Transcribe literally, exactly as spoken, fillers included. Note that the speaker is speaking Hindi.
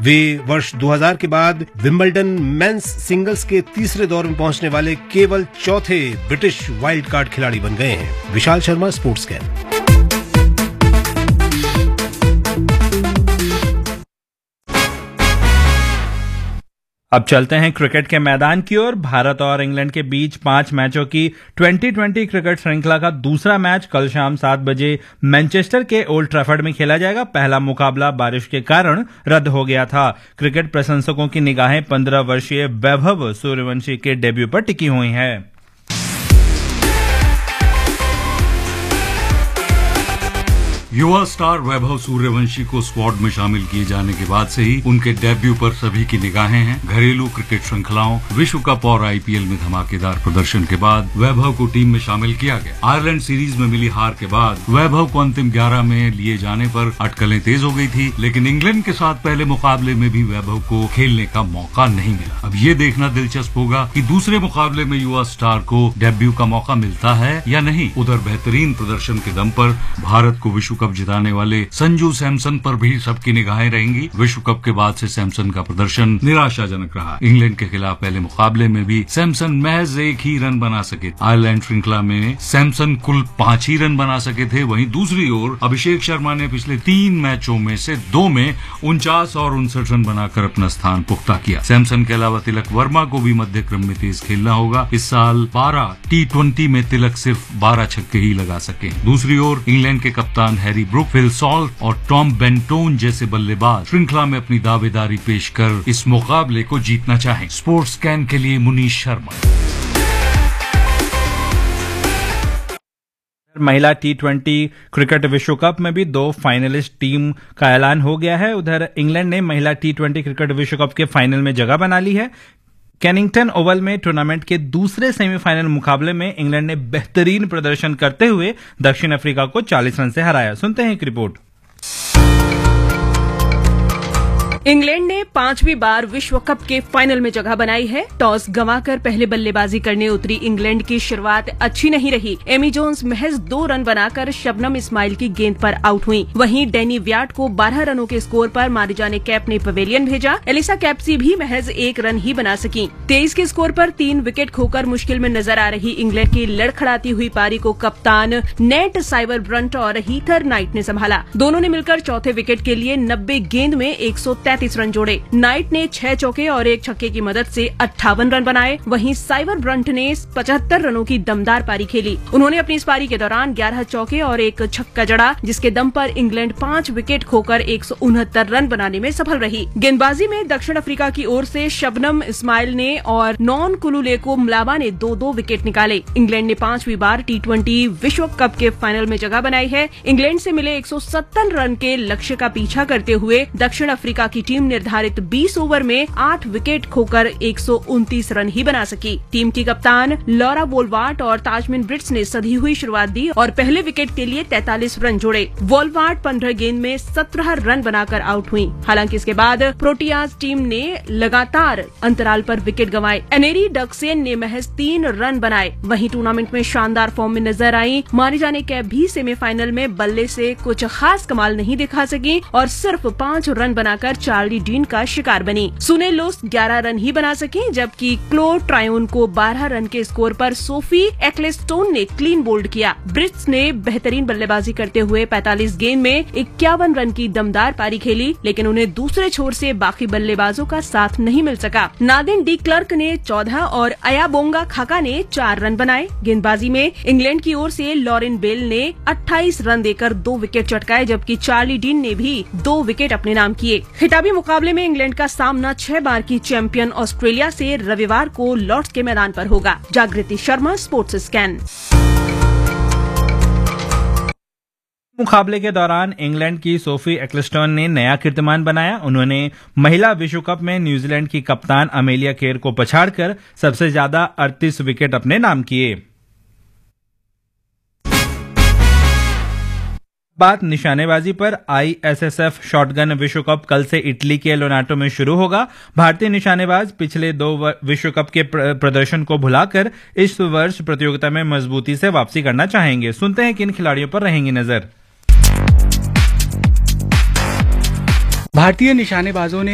वे वर्ष दो हज़ार के बाद विंबलडन मेंस सिंगल्स के तीसरे दौर में पहुंचने वाले केवल चौथे ब्रिटिश वाइल्ड कार्ड खिलाड़ी बन गए हैं। Vishal Sharma, sports scan. अब चलते हैं क्रिकेट के मैदान की ओर। भारत और इंग्लैंड के बीच पांच मैचों की ट्वेंटी ट्वेंटी क्रिकेट श्रृंखला का दूसरा मैच कल शाम सात बजे मैनचेस्टर के ओल्ड ट्रैफर्ड में खेला जाएगा। पहला मुकाबला बारिश के कारण रद्द हो गया था। क्रिकेट प्रशंसकों की निगाहें पंद्रह वर्षीय वैभव सूर्यवंशी के डेब्यू पर टिकी हुई हैं। युवा स्टार वैभव सूर्यवंशी को स्क्वाड में शामिल किए जाने के बाद से ही उनके डेब्यू पर सभी की निगाहें हैं। घरेलू क्रिकेट श्रृंखलाओं, विश्व कप और आईपीएल में धमाकेदार प्रदर्शन के बाद वैभव को टीम में शामिल किया गया। आयरलैंड सीरीज में मिली हार के बाद वैभव को अंतिम ग्यारह में लिए जाने पर अटकलें तेज हो गई थी, लेकिन इंग्लैंड के साथ पहले मुकाबले में भी वैभव को खेलने का मौका नहीं मिला। अब ये देखना दिलचस्प होगा कि दूसरे मुकाबले में युवा स्टार को डेब्यू का मौका मिलता है या नहीं। उधर बेहतरीन प्रदर्शन के दम पर भारत को विश्व कप जिताने वाले संजू सैमसन पर भी सबकी निगाहें रहेंगी। विश्व कप के बाद से सैमसन का प्रदर्शन निराशाजनक रहा। इंग्लैंड के खिलाफ पहले मुकाबले में भी सैमसन महज एक ही रन बना सके। आयरलैंड श्रृंखला में सैमसन कुल पांच ही रन बना सके थे। वहीं दूसरी ओर अभिषेक शर्मा ने पिछले तीन मैचों में से दो में उनचास और उनसठ रन बनाकर अपना स्थान पुख्ता किया। सैमसन के अलावा तिलक वर्मा को भी मध्य क्रम में तेज खेलना होगा। इस साल बारह टी ट्वेंटी में तिलक सिर्फ बारह छक्के ही लगा सके। दूसरी ओर इंग्लैंड के कप्तान हैरी ब्रुक, फिल सॉल्ट और टॉम बेंटोन जैसे बल्लेबाज श्रृंखला में अपनी दावेदारी पेश कर इस मुकाबले को जीतना चाहें। स्पोर्ट्स स्कैन के लिए मुनीश शर्मा। महिला टी ट्वेंटी क्रिकेट विश्व कप में भी दो फाइनलिस्ट टीम का ऐलान हो गया है। उधर इंग्लैंड ने महिला टी ट्वेंटी क्रिकेट विश्व कप के फाइनल में जगह बना ली है। केनिंगटन ओवल में टूर्नामेंट के दूसरे सेमीफाइनल मुकाबले में इंग्लैंड ने बेहतरीन प्रदर्शन करते हुए दक्षिण अफ्रीका को चालीस रन से हराया। सुनते हैं एक रिपोर्ट। इंग्लैंड ने पांचवी बार विश्व कप के फाइनल में जगह बनाई है। टॉस गंवाकर पहले बल्लेबाजी करने उतरी इंग्लैंड की शुरुआत अच्छी नहीं रही। एमी जोन्स महज दो रन बनाकर शबनम इस्माइल की गेंद पर आउट हुई। वहीं डैनी व्याट को बारह रनों के स्कोर पर मारिजाने कैप ने पवेलियन भेजा। एलिसा कैप्सी भी महज एक रन ही बना सकी। तेईस के स्कोर पर तीन विकेट खोकर मुश्किल में नजर आ रही इंग्लैंड की लड़खड़ाती हुई पारी को कप्तान नेट साइबरब्रंट और हीथर नाइट ने संभाला। दोनों ने मिलकर चौथे विकेट के लिए नब्बे गेंद में एक सौ तैंतीस रन जोड़े। नाइट ने छह चौके और एक छक्के की मदद से अट्ठावन रन बनाए। वहीं साइबर ब्रंट ने पचहत्तर रनों की दमदार पारी खेली। उन्होंने अपनी इस पारी के दौरान ग्यारह चौके और एक छक्का जड़ा, जिसके दम पर इंग्लैंड पांच विकेट खोकर एक सौ उनहत्तर रन बनाने में सफल रही। गेंदबाजी में दक्षिण अफ्रीका की ओर से शबनम इस्माइल ने और नॉन कुलुलेको मलाबा ने दो दो विकेट निकाले। इंग्लैंड ने पांचवी बार टी ट्वेंटी विश्व कप के फाइनल में जगह बनाई है। इंग्लैंड से मिले एक सौ सत्तर रन के लक्ष्य का पीछा करते हुए दक्षिण अफ्रीका की टीम निर्धारित बीस ओवर में आठ विकेट खोकर एक सौ उनतीस रन ही बना सकी। टीम की कप्तान लॉरा वोल्वार्ट और ताजमिन ब्रिट्स ने सधी हुई शुरुआत दी और पहले विकेट के लिए तैंतालीस रन जोड़े। वोल्वार्ट पंद्रह गेंद में सत्रह रन बनाकर आउट हुई। हालांकि इसके बाद प्रोटियाज टीम ने लगातार अंतराल पर विकेट गंवाए। एनेरी डकसेन ने महज तीन रन बनाए। वहीं टूर्नामेंट में शानदार फॉर्म में नजर आई मारिजाने कैप भी सेमीफाइनल में बल्ले से कुछ खास कमाल नहीं दिखा सकी और सिर्फ पांच रन बनाकर चार्ली डीन का शिकार बनी। सुने लुस ग्यारह रन ही बना सकी, जबकि क्लो ट्रायोन को बारह रन के स्कोर पर सोफी एक्लेस्टोन ने क्लीन बोल्ड किया। ब्रिट्स ने बेहतरीन बल्लेबाजी करते हुए पैंतालीस गेंद में इक्यावन रन की दमदार पारी खेली, लेकिन उन्हें दूसरे छोर से बाकी बल्लेबाजों का साथ नहीं मिल सका। नादिन डी क्लर्क ने चौदह और अयाबोंगा खाका ने चार रन बनाए। गेंदबाजी में इंग्लैंड की ओर से लॉरेन बेल ने अट्ठाईस रन देकर दो विकेट चटकाए, जबकि चार्ली डीन ने भी दो विकेट अपने नाम किए। खिताबी मुकाबले में इंग्लैंड का सामना छह बार की चैंपियन ऑस्ट्रेलिया से रविवार को लॉर्ड्स के मैदान पर होगा। जागृति शर्मा, स्पोर्ट्स स्कैन। मुकाबले के दौरान इंग्लैंड की सोफी एक्लेस्टोन ने नया कीर्तिमान बनाया। उन्होंने महिला विश्व कप में न्यूजीलैंड की कप्तान अमेलिया केर को पछाड़कर सबसे ज्यादा अड़तीस विकेट अपने नाम किए। बात निशानेबाजी पर। आईएसएसएफ शॉटगन विश्व कप कल से इटली के लोनाटो में शुरू होगा। भारतीय निशानेबाज पिछले दो विश्व कप के प्रदर्शन को भुलाकर इस वर्ष प्रतियोगिता में मजबूती से वापसी करना चाहेंगे। सुनते हैं किन खिलाड़ियों पर रहेंगी नजर। भारतीय निशानेबाजों ने